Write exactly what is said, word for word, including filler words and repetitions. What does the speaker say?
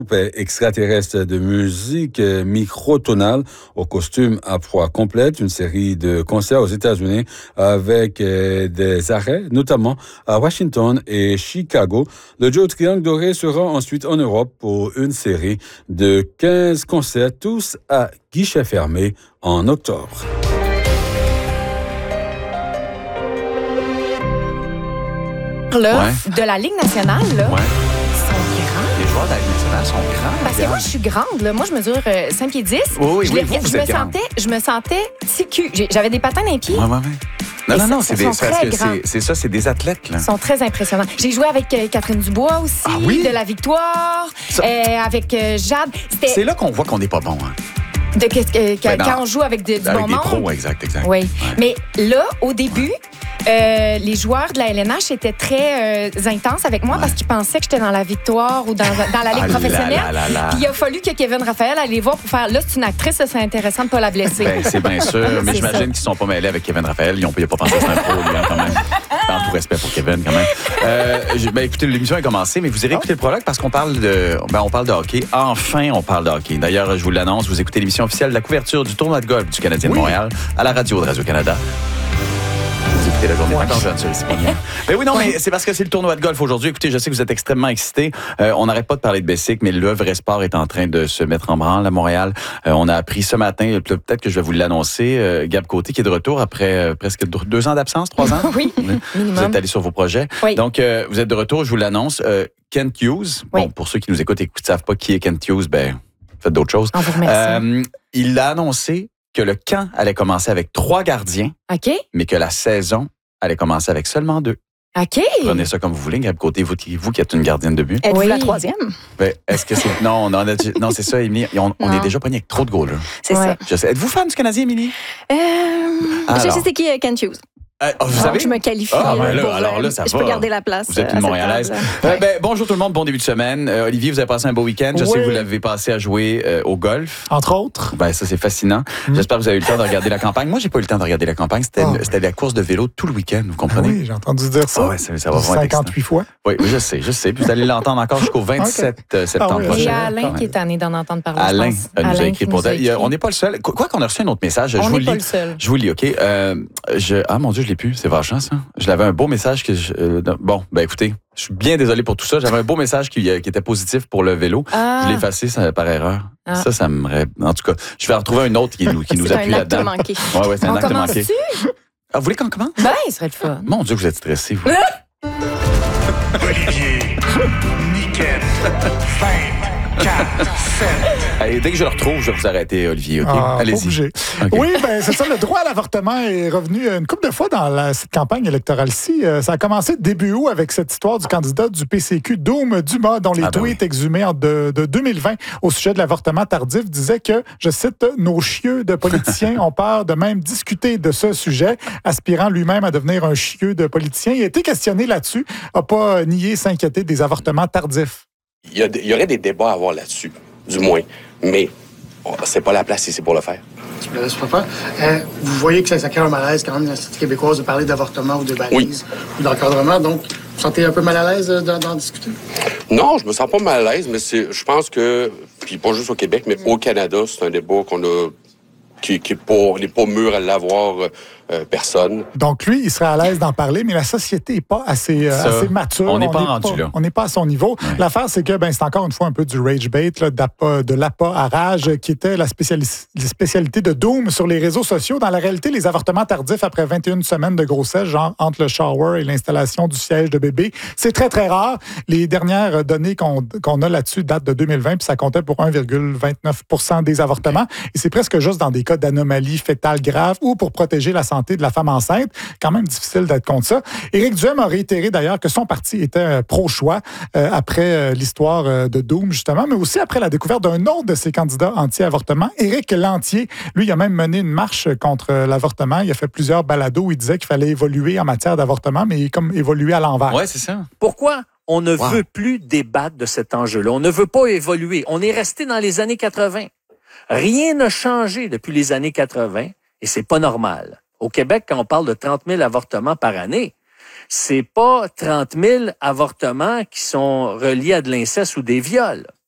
Extraterrestre de musique microtonale au costume à proie complète, une série de concerts aux États-Unis avec des arrêts, notamment à Washington et Chicago. Le duo Triangle Doré sera ensuite en Europe pour une série de quinze concerts, tous à guichet fermé en octobre. Là, Ouais. de la Ligue nationale, là, Ouais. ils Les joueurs de la Ligue nationale sont grands. Parce que moi, je suis grande. Là. Moi, je mesure euh, cinq pieds dix. Oui, oui, je oui, les- vous, vous je, me êtes grande. sentais, je me sentais petit cul. J'ai- J'avais des patins dans les pieds. Ouais, ouais, ouais. Non, Et non, non, ça- c'est ça des, sont c'est parce très que grands. c'est, c'est ça, c'est des athlètes, là. Ils sont très impressionnants. J'ai joué avec euh, Catherine Dubois aussi, Ah oui? de la Victoire, Ça- euh, avec euh, Jade. C'était C'est là qu'on voit qu'on n'est pas bon, hein. de, que- que- que- Ben non. quand on joue avec de- du Avec bon des monde. pros, exact, exact. Oui. Ouais. Mais là, au début, euh, les joueurs de la L N H étaient très euh, intenses avec moi Ouais. parce qu'ils pensaient que j'étais dans la Victoire ou dans, dans la Ligue Ah là professionnelle. là là là. Puis il a fallu que Kevin Raphaël aille les voir pour faire là, c'est une actrice, ça serait intéressant de ne pas la blesser. Ben, c'est bien sûr, mais C'est j'imagine ça. qu'ils ne sont pas mêlés avec Kevin Raphaël. Ils n'ont pas pensé que c'est un pro, lui, hein, quand même. Dans tout respect pour Kevin, quand même. Euh, je- ben, écoutez, l'émission est commencée, mais vous irez écouter le prologue parce qu'on parle de, ben, on parle de hockey. Enfin, on parle de hockey. D'ailleurs, je vous l'annonce, vous écoutez l'émission officielle de la couverture du tournoi de golf du Canadien de Montréal à la radio de Radio-Canada. Vous écoutez la journée encore jeune, c'est pas bien. Ben oui, non, mais c'est parce que c'est le tournoi de golf aujourd'hui. Écoutez, je sais que vous êtes extrêmement excités. Euh, on n'arrête pas de parler de Bessic, mais le vrai sport est en train de se mettre en branle à Montréal. Euh, on a appris ce matin, peut-être que je vais vous l'annoncer, euh, Gab Côté qui est de retour après euh, presque deux ans d'absence, trois ans. Oui, Vous minimum. êtes allé sur vos projets. Oui. Donc, euh, vous êtes de retour, je vous l'annonce. Euh, Kent Hughes, Oui. bon, pour ceux qui nous écoutent et qui ne savent pas qui est Kent Hughes, ben, faites d'autres choses. On vous remercie. Euh, il a annoncé que le camp allait commencer avec trois gardiens, OK? mais que la saison allait commencer avec seulement deux. OK. Prenez ça comme vous voulez. Gab Côté, vous, qui- vous qui êtes une gardienne de but. Êtes-vous Oui. la troisième? Ben, est-ce que c'est. Non, on en a dit- non, c'est ça, Émilie. On, on Non. est déjà pogné avec trop de goalers. C'est Ouais. ça. Je sais. Êtes-vous fan du Canadien, Émilie? Euh, Alors. je sais c'est qui euh, Ken Hughes. Euh, vous Donc, savez? je me qualifie. Ah, ben euh, là, pour, alors euh, là, ça je va. peux garder la place. Vous êtes euh, une à cette Montréalaise. table. Euh, ben, bonjour tout le monde, bon début de semaine. Euh, Olivier, vous avez passé un beau week-end. Je sais Oui. que vous l'avez passé à jouer euh, au golf. Entre autres. Ben, ça, c'est fascinant. Mm. J'espère que vous avez eu le temps de regarder la campagne. Moi, j'ai pas eu le temps de regarder la campagne. C'était, Ah. c'était la course de vélo tout le week-end, vous Ah comprenez? oui, j'ai entendu dire ça. Ah ouais, ça, ça va vraiment être cinquante-huit fois. Oui, oui, je sais, je sais. Puis vous allez l'entendre encore jusqu'au vingt-sept septembre Ah oui, Et prochain. Alain qui est tanné d'en entendre parler. Alain je pense. euh, nous a Alain écrit qui pour nous a Il y a- écrit. On n'est pas le seul. Quoi quoi qu'on a reçu un autre message, je On vous n'est le pas lis. le seul. Je vous le lis, OK? Euh, je, ah, mon Dieu, je l'ai plus. C'est vachant, ça. Je l'avais un beau message que je, euh, bon, ben écoutez, je suis bien désolé pour tout ça. J'avais un beau message qui, euh, qui était positif pour le vélo. Ah. Je l'ai effacé ça, par erreur. Ah. Ça, ça me... ré- En tout cas, je vais en retrouver un autre qui nous, qui nous C'est appuie un acte là-dedans. manqué. Ouais, ouais, c'est un On acte commence-tu? manqué. Ah, vous voulez qu'on commence? Ben, il serait le fun. Mon Dieu, vous êtes stressé, vous. Olivier, Niquette, vingt, quatre, sept. Allez, dès que je le retrouve, je vais vous arrêter, Olivier, OK? Ah, pas Allez-y. obligé. OK. Oui, ben c'est ça. Le droit à l'avortement est revenu une couple de fois dans la, cette campagne électorale-ci. Euh, ça a commencé début août avec cette histoire du candidat du P C Q, Doom Dumas, dont les Ah, ben tweets oui. exhumés en de, de deux mille vingt au sujet de l'avortement tardif disaient que, je cite, « Nos chieux de politiciens ont peur de même discuter de ce sujet, aspirant lui-même à devenir un chieux de politicien. » Il a été questionné là-dessus, n'a pas nié s'inquiéter des avortements tardifs. Il y, a, il y aurait des débats à avoir là-dessus, du moins. Mais oh, c'est pas la place ici pour le faire. Je me laisse pas faire. Euh, vous voyez que ça, ça crée un malaise quand même dans la société québécoise de parler d'avortement ou de balises ou d'encadrement. Donc, vous vous sentez un peu mal à l'aise euh, d'en, d'en discuter? Non, je me sens pas mal à l'aise, mais c'est, je pense que, puis pas juste au Québec, mais au Canada, c'est un débat qu'on a, qui, qui est pas, on n'est pas mûr à l'avoir euh, personne. Donc, lui, il serait à l'aise d'en parler, mais la société n'est pas assez, euh, Ça, assez mature. on n'est pas rendu là. On n'est pas à son niveau. Ouais. L'affaire, c'est que ben, c'est encore une fois un peu du rage bait, là, d'appât- de l'appât à rage, qui était la spéciali- la spécialité de Doom sur les réseaux sociaux. Dans la réalité, les avortements tardifs après vingt et une semaines de grossesse, genre entre le shower et l'installation du siège de bébé, c'est très, très rare. Les dernières données qu'on qu'on a là-dessus datent de deux mille vingt, puis ça comptait pour un virgule vingt-neuf pour cent des avortements. Et c'est presque juste dans des cas d'anomalie fétale grave ou pour protéger la santé de la femme enceinte. Quand même difficile d'être contre ça. Éric Duhem a réitéré d'ailleurs que son parti était euh, pro-choix euh, après euh, l'histoire euh, de Doom, justement, mais aussi après la découverte d'un autre de ses candidats anti-avortement, Éric Lantier. Lui, il a même mené une marche contre euh, l'avortement. Il a fait plusieurs balados où il disait qu'il fallait évoluer en matière d'avortement, mais comme évoluer à l'envers. Ouais, c'est ça. Pourquoi on ne Wow. veut plus débattre de cet enjeu-là? On ne veut pas évoluer. On est resté dans les années quatre-vingt. Rien n'a changé depuis les années quatre-vingt et c'est pas normal. Au Québec, quand on parle de trente mille avortements par année, c'est pas trente mille avortements qui sont reliés à de l'inceste ou des viols.